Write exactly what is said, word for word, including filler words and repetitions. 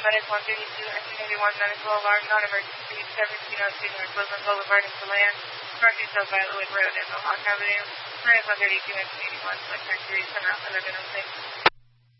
Medic one thirty-two, nineteen eighty-one Medical Alarm, non-emergency, seventeen oh two North Woodland Boulevard in Deland, Northeast of Violet Road and Mohawk Avenue, Medic one thirty-two, nineteen eighty-one, Select Mercury, Center, eleven oh six.